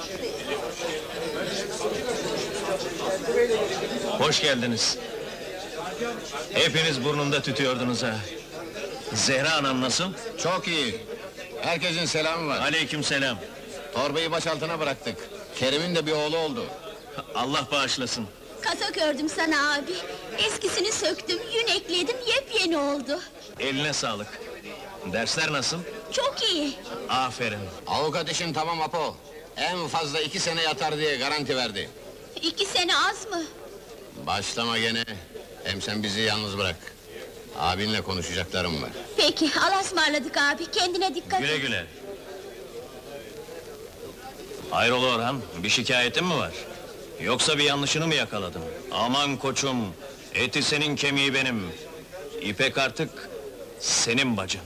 Hoş geldiniz. Hepiniz burnumda tütüyordunuz ha. Zehra anam nasıl? Çok iyi. Herkesin selamı var. Aleykümselam. Torbayı başaltına bıraktık. Kerim'in de bir oğlu oldu. Allah bağışlasın. Kazak ördüm sana abi. Eskisini söktüm, yün ekledim, yepyeni oldu. Eline sağlık. Dersler nasıl? Çok iyi. Aferin. Avukat işin tamam Apo. En fazla 2 sene yatar diye garanti verdi. 2 sene az mı? Başlama gene. Hem sen bizi yalnız bırak. Abinle konuşacaklarım var. Peki, Allah'a ısmarladık abi. Kendine dikkat Güle et. güle. Hayrola Orhan, bir şikayetin mi var? Yoksa bir yanlışını mı yakaladın? Aman koçum, eti senin kemiği benim. İpek artık senin bacın.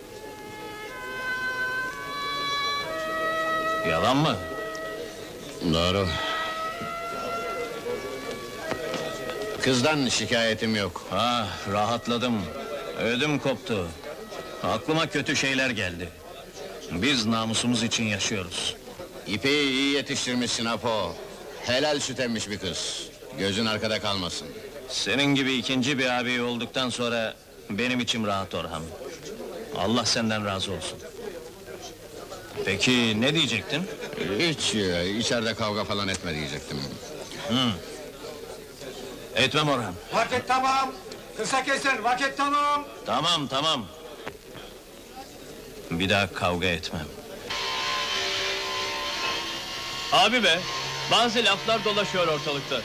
Yalan mı? Doğru. Kızdan şikayetim yok. Ah, rahatladım. Ödüm koptu. Aklıma kötü şeyler geldi. Biz namusumuz için yaşıyoruz. İpeyi iyi yetiştirmişsin Apo. Helal süt emmiş bir kız. Gözün arkada kalmasın. Senin gibi ikinci bir abi olduktan sonra benim içim rahat Orhan. Allah senden razı olsun. Peki ne diyecektin? Hiç içeride kavga falan etme diyecektim. Etmem Orhan. Vakit tamam. Kısa kesin, vakit tamam. Tamam tamam. Bir daha kavga etmem. Abi be, bazı laflar dolaşıyor ortalıkta.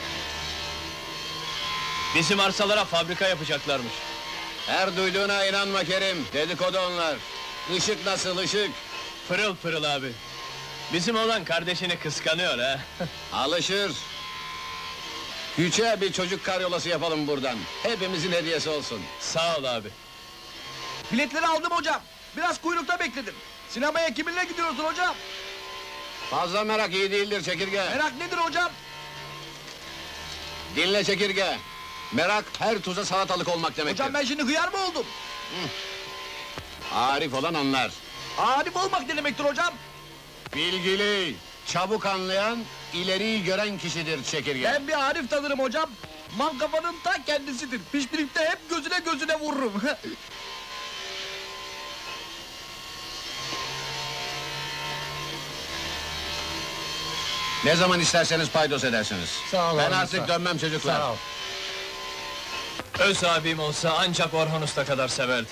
Bizim arsalara fabrika yapacaklarmış. Her duyduğuna inanma Kerim. Dedikodu onlar. Işık nasıl ışık? Pırıl pırıl abi. Bizim oğlan kardeşini kıskanıyor ha. Alışır. Güç'e bir çocuk karyolası yapalım buradan. Hepimizin hediyesi olsun. Sağ ol abi. Biletleri aldım hocam. Biraz kuyrukta bekledim. Sinemaya kiminle gidiyorsun hocam? Fazla merak iyi değildir Çekirge. Merak nedir hocam? Dinle Çekirge. Merak her tuza salatalık olmak demektir. Hocam ben şimdi hıyar mı oldum? Arif olan onlar. Arif olmak ne demektir hocam? Bilgili, çabuk anlayan, ileriyi gören kişidir Çekirge. Ben bir Arif tanırım hocam. Mankafanın ta kendisidir. Pişpirikte hep gözüne vururum. Ne zaman isterseniz paydos edersiniz. Sağ ol Ben abi, artık sağ- dönmem çocuklar. Sağ ol. Öz abim olsa ancak Orhan Usta kadar severdi.